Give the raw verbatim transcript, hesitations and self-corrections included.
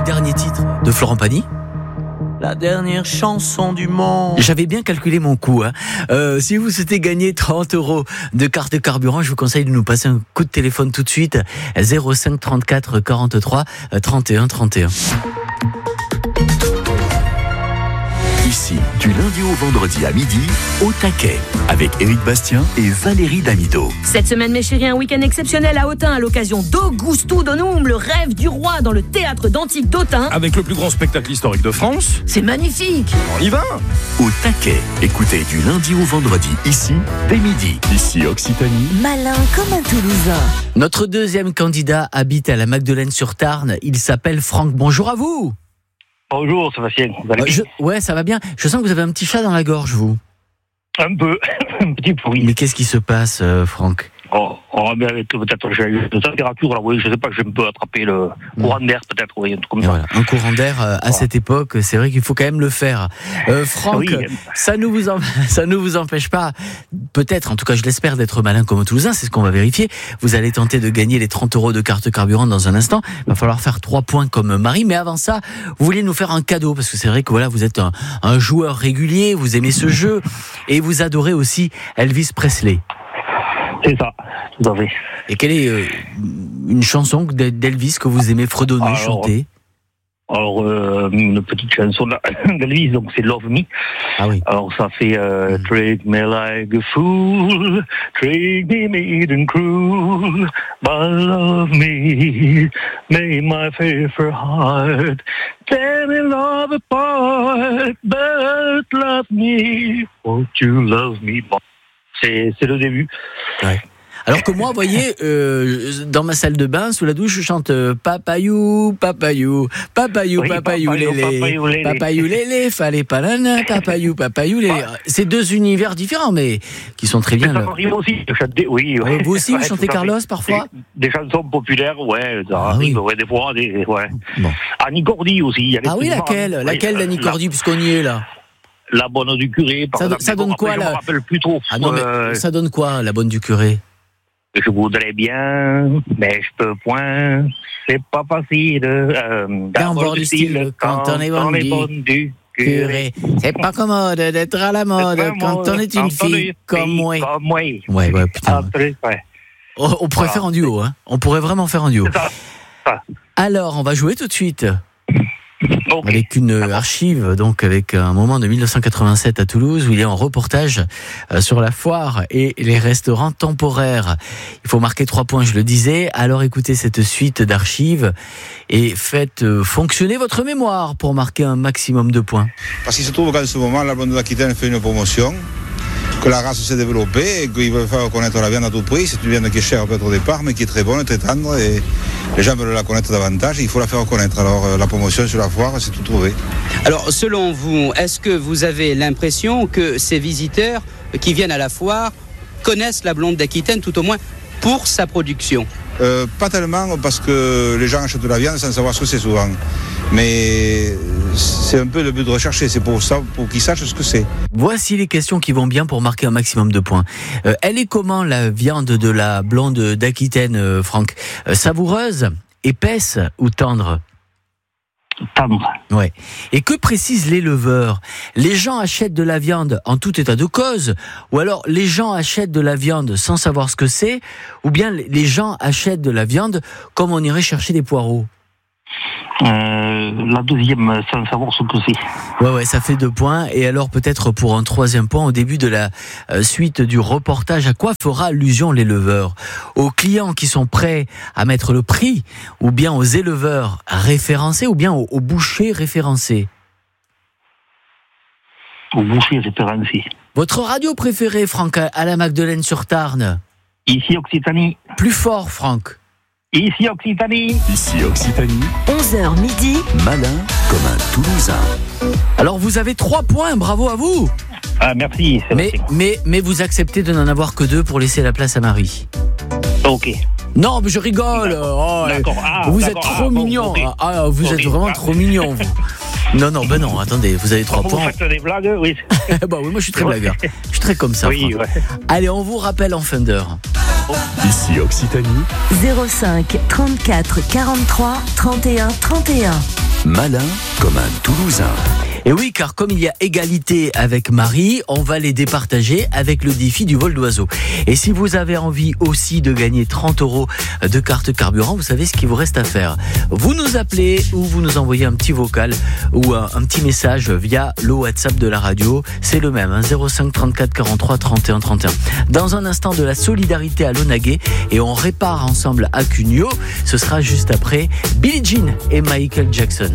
dernier titre de Florent Pagny. La dernière chanson du monde. J'avais bien calculé mon coût. Hein. Euh, si vous souhaitez gagner trente euros de carte carburant, je vous conseille de nous passer un coup de téléphone tout de suite. zéro cinq trente-quatre quarante-trois trente et un trente et un. Ici, du lundi au vendredi à midi, au taquet, avec Éric Bastien et Valérie Damido. Cette semaine, mes chéris, un week-end exceptionnel à Autun à l'occasion d'Augusto Donum, le rêve du roi dans le théâtre d'Antique d'Autun. Avec le plus grand spectacle historique de France. C'est magnifique. On y va. Au taquet, écoutez du lundi au vendredi, ici, dès midi. Ici, Occitanie. Malin comme un Toulousain. Notre deuxième candidat habite à la Magdeleine-sur-Tarn. Il s'appelle Franck. Bonjour à vous. Bonjour Sébastien, vous allez bien ? Je... Ouais, ça va bien. Je sens que vous avez un petit chat dans la gorge, vous. Un peu, un petit peu, oui. Mais qu'est-ce qui se passe, euh, Franck ? Oh, oh, mais avec peut-être j'ai eu de température, là, oui, je sais pas, j'ai un peu attrapé le courant d'air, peut-être, oui, un truc comme Et ça. voilà, un courant d'air euh, à voilà. Cette époque, c'est vrai qu'il faut quand même le faire. Euh, Franck, oui. ça ne vous en... ça ne vous empêche pas, peut-être, en tout cas, je l'espère, d'être malin comme un Toulousain. C'est ce qu'on va vérifier. Vous allez tenter de gagner les trente euros de carte carburant dans un instant. Il va falloir faire trois points comme Marie. Mais avant ça, vous vouliez nous faire un cadeau parce que c'est vrai que voilà, vous êtes un, un joueur régulier, vous aimez ce jeu et vous adorez aussi Elvis Presley. C'est ça, tout à fait. Et quelle est euh, une chanson d'Elvis que vous aimez fredonner, alors, chanter ? Alors, euh, une petite chanson d'Elvis, donc c'est Love Me. Ah oui. Alors, ça fait euh, mm. Treat me like a fool, treat me mean and cruel, but love me, make my faithful heart, tear me love apart, but love me, won't you love me? Bon. C'est, c'est le début. Ouais. Alors que moi, vous voyez, euh, dans ma salle de bain, sous la douche, je chante euh, Papayou, Papayou, Papayou, oui, Papayou, Lélé, Papayou, Lélé, fallait pas l'un, Papayou, Papayou, Lélé. C'est deux univers différents, mais qui sont très bien. Mais ça m'arrive aussi de chanter, oui. Ouais, vous aussi, vous chantez Carlos parfois ? Des, des chansons populaires, ouais, ça ah, arrive, oui. ouais, des fois, des, ouais. Bon. Annie Cordy aussi. Il y a ah oui, laquelle hein, Laquelle oui, d'Annie Cordy, puisqu'on y est là ? La bonne du curé, par ça, exemple. Ça donne quoi, là ? Je me rappelle plus trop. Ah non, mais euh... ça donne quoi, la bonne du curé ? Je voudrais bien, mais je peux point. C'est pas facile. Euh, d'avoir du style quand, quand on est bon, du, bon du curé. C'est pas commode d'être à la mode quand on est une fille comme moi. Comme moi. Ouais, ouais, putain. Ouais. On, on pourrait voilà. faire un duo, hein. On pourrait vraiment faire un duo. Ça. Ça. Alors, on va jouer tout de suite. Okay. Avec une archive, donc avec un moment de dix-neuf cent quatre-vingt-sept à Toulouse où il y a un reportage sur la foire et les restaurants temporaires. Il faut marquer trois points, je le disais. Alors écoutez cette suite d'archives et faites fonctionner votre mémoire pour marquer un maximum de points. Parce qu'il se trouve qu'en ce moment, la Blonde d'Aquitaine fait une promotion, que la race s'est développée et qu'ils veulent faire connaître la viande à tout prix. C'est une viande qui est chère peut-être au départ, mais qui est très bonne, très tendre et les gens veulent la connaître davantage et il faut la faire connaître. Alors euh, la promotion sur la foire, c'est tout trouvé. Alors selon vous, est-ce que vous avez l'impression que ces visiteurs qui viennent à la foire connaissent la Blonde d'Aquitaine, tout au moins pour sa production ? euh, Pas tellement, parce que les gens achètent de la viande sans savoir ce que c'est souvent. Mais c'est un peu le but de rechercher, c'est pour ça, pour qu'ils sachent ce que c'est. Voici les questions qui vont bien pour marquer un maximum de points. Euh, elle est comment la viande de la Blonde d'Aquitaine, euh, Franck ? euh, Savoureuse, épaisse ou tendre ? Tendre. Ouais. Et que précise l'éleveur ? Les gens achètent de la viande en tout état de cause, ou alors les gens achètent de la viande sans savoir ce que c'est, ou bien les gens achètent de la viande comme on irait chercher des poireaux ? Euh, la deuxième, sans savoir ce que c'est. Ouais, ouais, ça fait deux points. Et alors, peut-être pour un troisième point, au début de la euh, suite du reportage, à quoi fera allusion l'éleveur ? Aux clients qui sont prêts à mettre le prix, ou bien aux éleveurs référencés, ou bien aux, aux bouchers référencés ? Aux bouchers référencés. Votre radio préférée, Franck, à la Magdeleine-sur-Tarn ? Ici, Occitanie. Plus fort, Franck. Ici Occitanie. Ici Occitanie. onze heures midi. Malin comme un Toulousain. Alors vous avez trois points, bravo à vous. Ah merci. Mais, mais, mais vous acceptez de n'en avoir que deux pour laisser la place à Marie. Ok. Non, mais je rigole. Oh, ah, vous êtes trop ah, mignon. Bon, okay. ah, vous okay. êtes vraiment ah. trop mignon, vous. Non, non, ben non, attendez, vous avez trois vous points. Vous faites des blagues, oui. Bah oui, moi je suis très blagueur. Je suis très comme ça. Oui, ouais. Allez, on vous rappelle en fin d'heure. Ici Occitanie. zéro cinq trente-quatre quarante-trois trente et un trente et un. Malin comme un Toulousain. Et oui, car comme il y a égalité avec Marie, on va les départager avec le défi du vol d'oiseau. Et si vous avez envie aussi de gagner trente euros de carte carburant, vous savez ce qu'il vous reste à faire. Vous nous appelez ou vous nous envoyez un petit vocal ou un, un petit message via le WhatsApp de la radio. C'est le même, hein, zéro cinq trente-quatre quarante-trois trente et un trente et un. Dans un instant, de la solidarité à Launaguet et on répare ensemble à Cugno. Ce sera juste après Billie Jean et Michael Jackson.